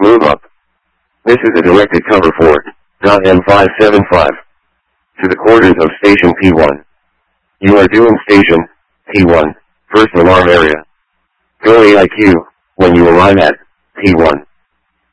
Move up. This is a directed cover for .M575 to the quarters of Station P1. You are doing Station P1, first alarm area. Go AIQ when you arrive at P1.